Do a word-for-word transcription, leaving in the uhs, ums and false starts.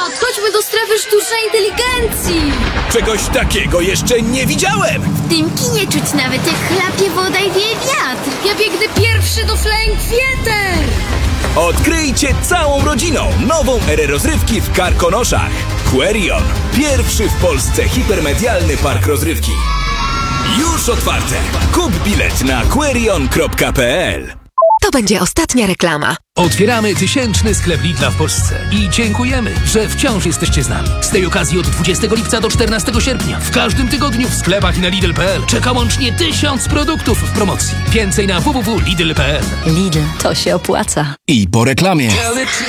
Chodźmy do strefy sztucznej inteligencji! Czegoś takiego jeszcze nie widziałem! W tym kinie czuć nawet jak chlapie woda i wieje wiatr. Ja biegnę pierwszy do Flying Theater! Odkryjcie całą rodziną nową erę rozrywki w Karkonoszach. Querion. Pierwszy w Polsce hipermedialny park rozrywki. Już otwarte. Kup bilet na querion kropka p l. To będzie ostatnia reklama. Otwieramy tysięczny sklep Lidla w Polsce i dziękujemy, że wciąż jesteście z nami. Z tej okazji od dwudziestego lipca do czternastego sierpnia w każdym tygodniu w sklepach i na Lidl kropka p l czeka łącznie tysiąc produktów w promocji. Więcej na w w w kropka lidl kropka p l. Lidl, to się opłaca. I po reklamie.